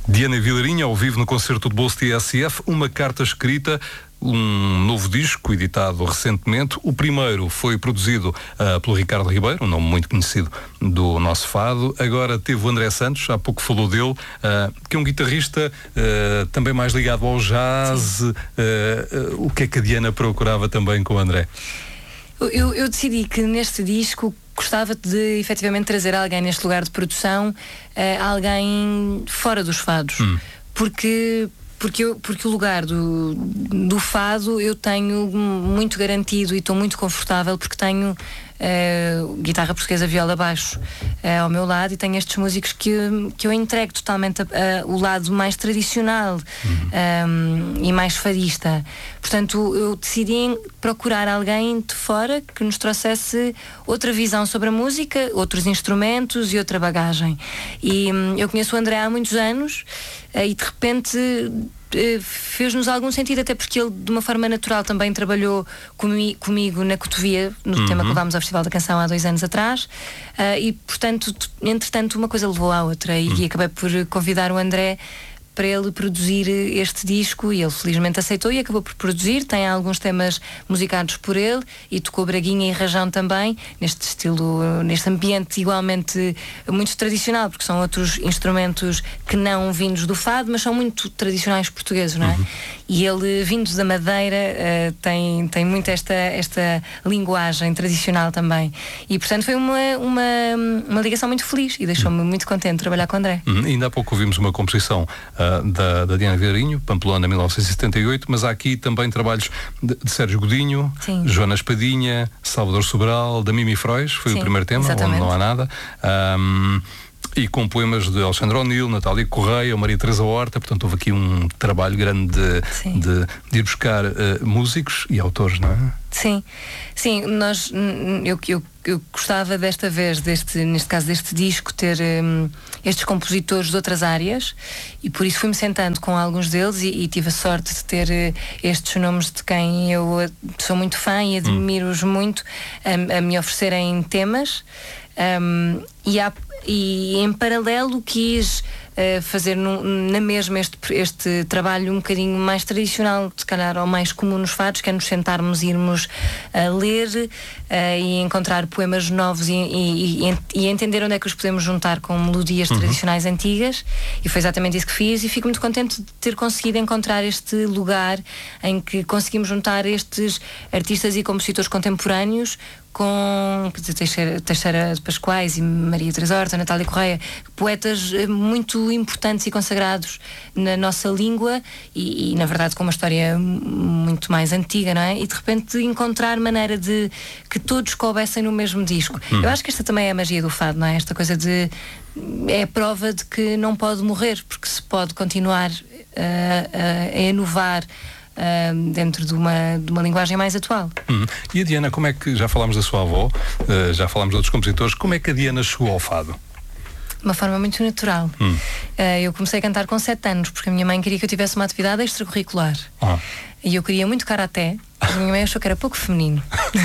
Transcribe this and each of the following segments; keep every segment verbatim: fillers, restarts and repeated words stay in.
Diana Vilarinho, ao vivo no concerto de bolso T S F, uma carta escrita, um novo disco editado recentemente. O primeiro foi produzido uh, pelo Ricardo Ribeiro, um nome muito conhecido do nosso fado. Agora teve o André Santos, há pouco falou dele, uh, que é um guitarrista uh, também mais ligado ao jazz. Uh, uh, o que é que a Diana procurava também com o André? Eu, eu decidi que neste disco gostava de efetivamente trazer alguém neste lugar de produção, uh, alguém fora dos fados, hum. porque Porque, eu, porque o lugar do, do fado eu tenho muito garantido e estou muito confortável, porque tenho uh, guitarra portuguesa, viola, baixo uh, ao meu lado, e tenho estes músicos que, que eu entrego totalmente a, a, o lado mais tradicional, uhum. um, e mais fadista. Portanto, eu decidi procurar alguém de fora que nos trouxesse outra visão sobre a música, outros instrumentos e outra bagagem. E um, eu conheço o André há muitos anos, uh, e de repente uh, fez-nos algum sentido, até porque ele de uma forma natural também trabalhou comi comigo na Cotovia, no uhum. tema que levámos ao Festival da Canção há dois anos atrás, uh, e portanto, entretanto, uma coisa levou à outra, e, uhum. e acabei por convidar o André para ele produzir este disco, e ele felizmente aceitou e acabou por produzir. Tem alguns temas musicados por ele e tocou braguinha e rajão também, neste estilo, neste ambiente igualmente muito tradicional, porque são outros instrumentos que não vindos do fado, mas são muito tradicionais portugueses, não é? Uhum. E ele, vindos da Madeira, uh, tem, tem muito esta, esta linguagem tradicional também. E portanto foi uma, uma, uma ligação muito feliz e deixou-me muito contente de trabalhar com o André. Uhum. Ainda há pouco ouvimos uma composição uh, Da, da Diana Vilarinho, Pamplona, mil novecentos e setenta e oito, mas há aqui também trabalhos de, de Sérgio Godinho, Sim. Joana Espadinha, Salvador Sobral, da Mimi Frois, foi Sim, o primeiro tema, exatamente. Onde não há nada. Um, e com poemas de Alexandre O'Neill, Natália Correia, Maria Teresa Horta. Portanto, houve aqui um trabalho grande de, de, de ir buscar uh, músicos e autores, não é? Sim, sim, nós, eu, eu, eu gostava desta vez, deste, neste caso deste disco, ter um, estes compositores de outras áreas, e por isso fui-me sentando com alguns deles e, e tive a sorte de ter uh, estes nomes de quem eu sou muito fã e admiro-os hum. muito, a, a me oferecerem temas, um, e, há, e em paralelo quis Uh, fazer no, na mesma este, este trabalho um bocadinho mais tradicional, se calhar, ou mais comum nos fados, que é nos sentarmos, irmos a ler uh, e encontrar poemas novos e, e, e, e entender onde é que os podemos juntar com melodias uhum. tradicionais antigas, e foi exatamente isso que fiz, e fico muito contente de ter conseguido encontrar este lugar em que conseguimos juntar estes artistas e compositores contemporâneos com Teixeira, Teixeira de Pascoais e Maria Teresa Horta, Natália Correia, poetas muito importantes e consagrados na nossa língua e, e na verdade com uma história muito mais antiga, não é? E de repente encontrar maneira de que todos coubessem no mesmo disco. Hum. Eu acho que esta também é a magia do fado, não é? Esta coisa de... é a prova de que não pode morrer, porque se pode continuar a, a, a inovar Uh, dentro de uma, de uma linguagem mais atual. Hum. E a Diana, como é que, já falámos da sua avó, uh, já falámos de outros compositores, como é que a Diana chegou ao fado? De uma forma muito natural. Hum. Uh, eu comecei a cantar com sete anos, porque a minha mãe queria que eu tivesse uma atividade extracurricular. Ah. E eu queria muito karaté, mas a minha mãe achou que era pouco feminino.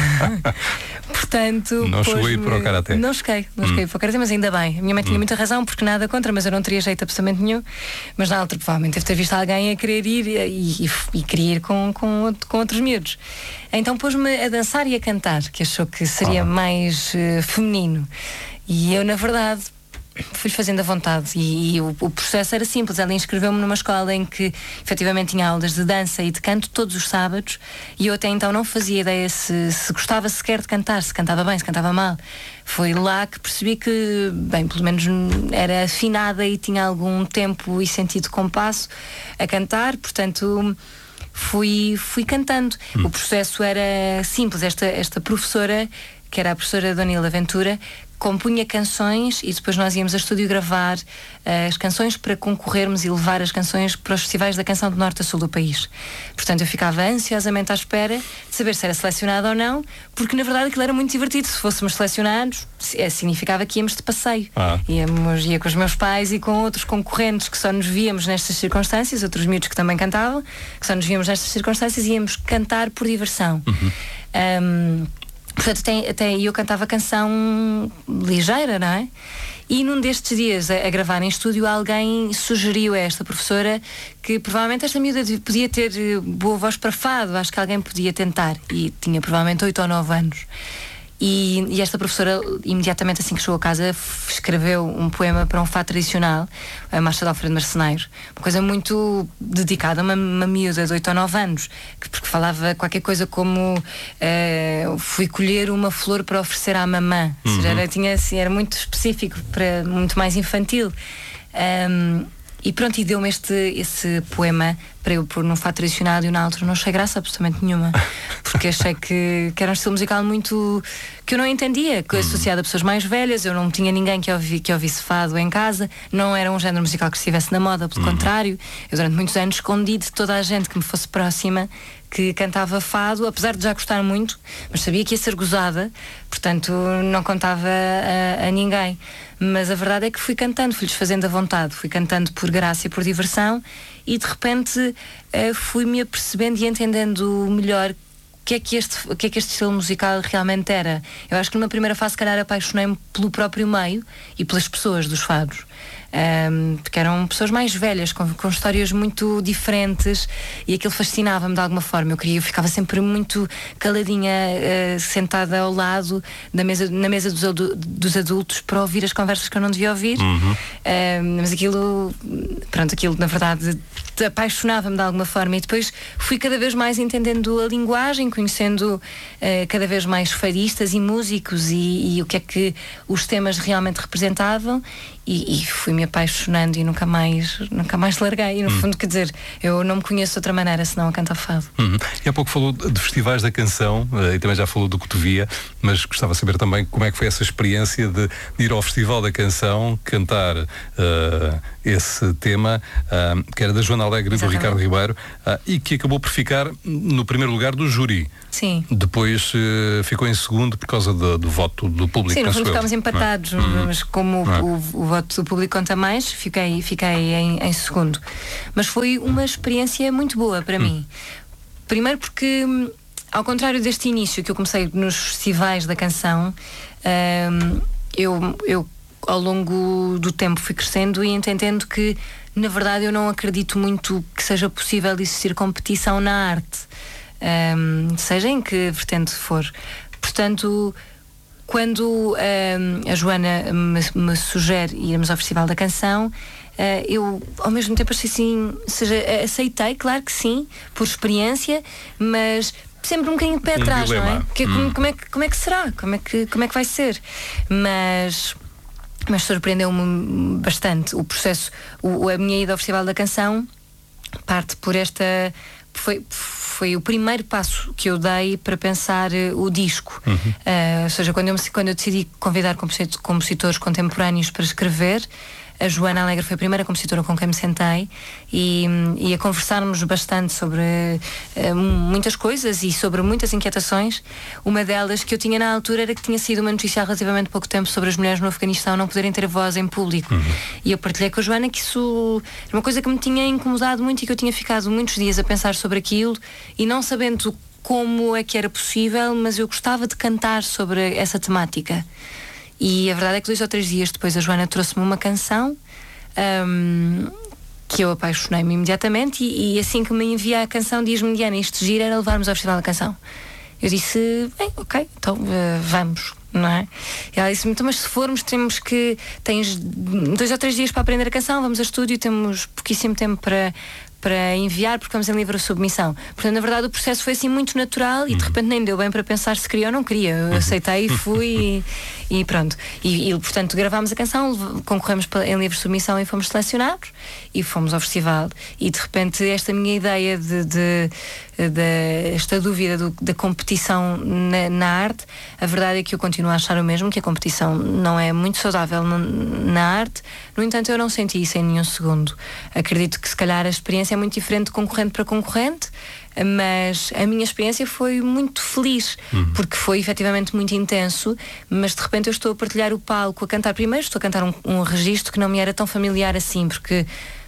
Portanto, não cheguei a ir para o karaté. Não cheguei, não hum. cheguei para o karaté, mas ainda bem. A minha mãe tinha hum. muita razão, porque nada contra, mas eu não teria jeito absolutamente nenhum. Mas na altura, provavelmente, deve ter visto alguém a querer ir e, e, e queria ir com, com, com outros miúdos. Então pôs-me a dançar e a cantar, que achou que seria ah. mais uh, feminino. E eu, na verdade, fui fazendo à vontade e, e o, o processo era simples. Ela inscreveu-me numa escola em que efetivamente tinha aulas de dança e de canto todos os sábados, e eu até então não fazia ideia se, se gostava sequer de cantar, se cantava bem, se cantava mal. Foi lá que percebi que, bem, pelo menos era afinada e tinha algum tempo e sentido de compasso a cantar, portanto fui, fui cantando. Hum. O processo era simples. Esta, esta professora, que era a professora Dona Hilda Ventura, compunha canções e depois nós íamos a estúdio gravar uh, as canções para concorrermos e levar as canções para os festivais da canção do norte a sul do país. Portanto, eu ficava ansiosamente à espera de saber se era selecionada ou não, porque na verdade aquilo era muito divertido. Se fôssemos selecionados, significava que íamos de passeio. Ah. Íamos, ia com os meus pais e com outros concorrentes que só nos víamos nestas circunstâncias, outros miúdos que também cantavam, que só nos víamos nestas circunstâncias, e íamos cantar por diversão. Uhum. Um, Portanto, até, até eu cantava canção ligeira, não é? E num destes dias, a, a gravar em estúdio, alguém sugeriu a esta professora que provavelmente esta miúda podia ter boa voz para fado, acho que alguém podia tentar. E tinha provavelmente oito ou nove anos. E, e esta professora, imediatamente assim que chegou a casa, f- escreveu um poema para um fado tradicional, a Marcha de Alfredo Marceneiro, uma coisa muito dedicada a uma, uma miúda de oito ou nove anos, que, porque falava qualquer coisa como uh, fui colher uma flor para oferecer à mamã. Uhum. Ou seja, era, tinha, assim, era muito específico, para, muito mais infantil. Um, E pronto, e deu-me este, esse poema para eu pôr num fado tradicional, e eu na altura não achei graça absolutamente nenhuma, porque achei que, que era um estilo musical muito que eu não entendia, que associado a pessoas mais velhas. Eu não tinha ninguém que, ouvi, que ouvisse fado em casa, não era um género musical que estivesse na moda, pelo uhum. contrário. Eu durante muitos anos escondi de toda a gente que me fosse próxima que cantava fado, apesar de já gostar muito, mas sabia que ia ser gozada, portanto não contava a, a ninguém. Mas a verdade é que fui cantando, fui-lhes fazendo a vontade, fui cantando por graça e por diversão, e de repente uh, fui-me apercebendo e entendendo melhor o que é que este, o que é que este estilo musical realmente era. Eu acho que numa primeira fase, se calhar, apaixonei-me pelo próprio meio e pelas pessoas dos fados. Um, porque eram pessoas mais velhas, com, com histórias muito diferentes, e aquilo fascinava-me de alguma forma. Eu queria, eu ficava sempre muito caladinha, uh, sentada ao lado da mesa, na mesa dos, dos adultos, para ouvir as conversas que eu não devia ouvir. Uhum. Uh, mas aquilo, pronto, aquilo na verdade apaixonava-me de alguma forma, e depois fui cada vez mais entendendo a linguagem, conhecendo uh, cada vez mais fadistas e músicos, e, e o que é que os temas realmente representavam. E, e fui-me apaixonando e nunca mais, nunca mais larguei. E no hum. fundo, quer dizer, eu não me conheço de outra maneira senão a cantar fado. Uhum. E há pouco falou de festivais da canção, uh, e também já falou do Cotovia, mas gostava de saber também como é que foi essa experiência de, de ir ao Festival da Canção, cantar uh, esse tema, uh, que era da Joana Alegre e do Ricardo Ribeiro, uh, e que acabou por ficar no primeiro lugar do júri. Sim. Depois uh, ficou em segundo por causa do, do voto do público. Sim, no fundo ficámos empatados, uhum. mas como uhum. o, o, o voto do público conta mais, fiquei, fiquei em, em segundo. Mas foi uma experiência muito boa para uhum. mim. Primeiro porque, ao contrário deste início que eu comecei nos festivais da canção, um, eu, eu ao longo do tempo fui crescendo e entendendo que, na verdade, eu não acredito muito que seja possível existir competição na arte, um, seja em que vertente for. Portanto, quando um, a Joana me, me sugere irmos ao Festival da Canção, uh, eu ao mesmo tempo achei assim, seja, aceitei, claro que sim, por experiência, mas sempre um bocadinho de pé atrás, um não é? Que, hum. como, é que, como é que será? Como é que, como é que vai ser? Mas, mas surpreendeu-me bastante o processo. O, a minha ida ao Festival da Canção parte por esta... Foi, foi o primeiro passo que eu dei para pensar uh, o disco. Uhum. Uh, ou seja, quando eu, quando eu decidi convidar compositores contemporâneos para escrever, a Joana Alegre foi a primeira compositora com quem me sentei, e, e a conversarmos bastante sobre uh, muitas coisas e sobre muitas inquietações. Uma delas que eu tinha na altura era que tinha sido uma notícia há relativamente pouco tempo sobre as mulheres no Afeganistão não poderem ter voz em público. Uhum. E eu partilhei com a Joana que isso era uma coisa que me tinha incomodado muito, e que eu tinha ficado muitos dias a pensar sobre aquilo e não sabendo como é que era possível, mas eu gostava de cantar sobre essa temática. E a verdade é que dois ou três dias depois a Joana trouxe-me uma canção um, que eu apaixonei-me imediatamente, e, e assim que me envia a canção diz-me: Diana, isto gira era levarmos ao Festival da Canção. Eu disse: bem, ok, então uh, vamos, não é? E ela disse-me: então, mas se formos temos que, tens dois ou três dias para aprender a canção, vamos ao estúdio, temos pouquíssimo tempo para para enviar, porque vamos em livre submissão. Portanto, na verdade, o processo foi assim muito natural, e de repente nem deu bem para pensar se queria ou não queria. Eu aceitei e fui e, e pronto. E, e, portanto, gravámos a canção, concorremos em livre submissão e fomos selecionados e fomos ao festival. E de repente esta minha ideia de, de, de esta dúvida do, da competição na, na arte, a verdade é que eu continuo a achar o mesmo, que a competição não é muito saudável na, na arte. No entanto, eu não senti isso em nenhum segundo. Acredito que se calhar a experiência é muito diferente de concorrente para concorrente, mas a minha experiência foi muito feliz, uhum. porque foi efetivamente muito intenso. Mas de repente eu estou a partilhar o palco, a cantar. Primeiro estou a cantar um, um registro que não me era tão familiar assim, porque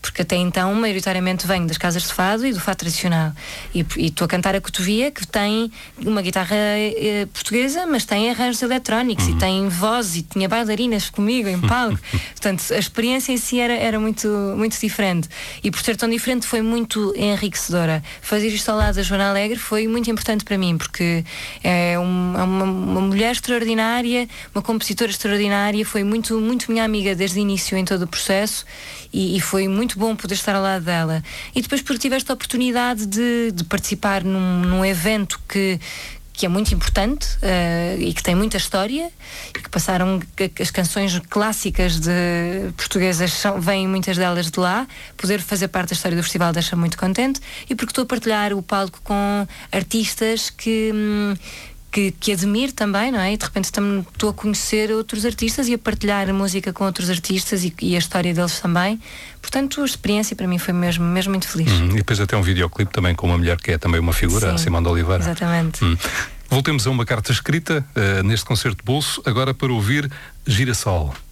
porque até então maioritariamente venho das casas de fado e do fado tradicional, e estou a cantar a cotovia, que tem uma guitarra eh, portuguesa, mas tem arranjos eletrónicos, uhum. e tem voz, e tinha bailarinas comigo em palco. Portanto, a experiência em si era, era muito, muito diferente, e por ser tão diferente foi muito enriquecedora. Fazer isto ao lado da Joana Alegre foi muito importante para mim, porque é, um, é uma, uma mulher extraordinária, uma compositora extraordinária, foi muito, muito minha amiga desde o início em todo o processo, e, e foi muito bom poder estar ao lado dela. E depois porque tive esta oportunidade de, de participar num, num evento que que é muito importante uh, e que tem muita história, e que passaram as canções clássicas de portuguesas, são, vêm muitas delas de lá. Poder fazer parte da história do festival deixa-me muito contente, e porque estou a partilhar o palco com artistas que... Hum, Que, que admiro também, não é? E de repente estou a conhecer outros artistas e a partilhar a música com outros artistas e, e a história deles também. Portanto, a experiência para mim foi mesmo, mesmo muito feliz. Hum, e depois até um videoclipe também com uma mulher que é também uma figura, a Simone de Oliveira. Exatamente. Hum. Voltemos a uma carta escrita, uh, neste concerto de bolso, agora para ouvir Girassol.